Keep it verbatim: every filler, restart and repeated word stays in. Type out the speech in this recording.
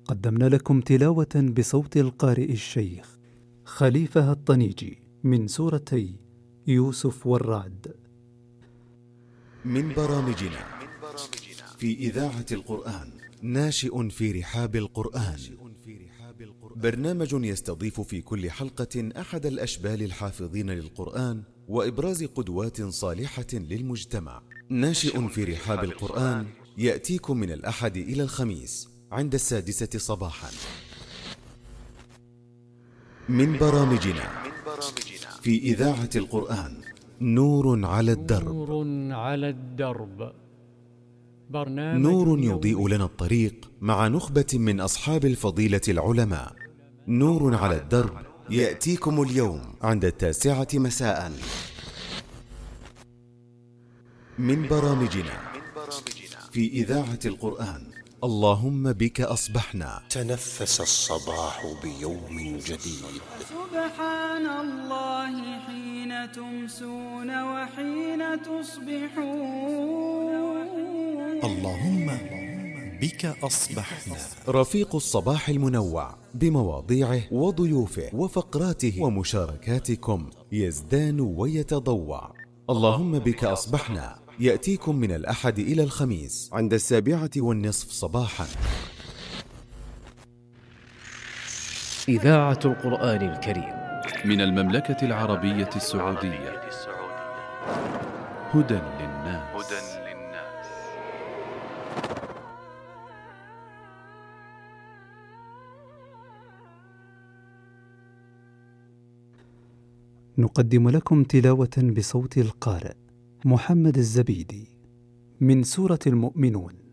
قدمنا لكم تلاوة بصوت القارئ الشيخ خليفة الطنيجي من سورتي يوسف والرعد. من برامجنا في إذاعة القرآن ناشئ في رحاب القرآن، برنامج يستضيف في كل حلقة أحد الأشبال الحافظين للقرآن وإبراز قدوات صالحة للمجتمع. ناشئ في رحاب القرآن يأتيكم من الأحد إلى الخميس عند السادسة صباحا. من برامجنا في إذاعة القرآن نور على الدرب. نور على الدرب، برنامج نور يضيء لنا الطريق مع نخبة من أصحاب الفضيلة العلماء. نور على الدرب يأتيكم اليوم عند التاسعة مساء. من برامجنا في إذاعة القرآن اللهم بك أصبحنا. تنفس الصباح بيوم جديد. سبحان الله حين تمسون وحين تصبحون. اللهم بك أصبحنا. رفيق الصباح المنوع بمواضيعه وضيوفه وفقراته ومشاركاتكم يزدان ويتضوع. اللهم بك أصبحنا يأتيكم من الأحد إلى الخميس عند السابعة والنصف صباحا. إذاعة القرآن الكريم من المملكة العربية السعودية. هدى للناس. نقدم لكم تلاوة بصوت القارئ محمد الزبيدي من سورة المؤمنون.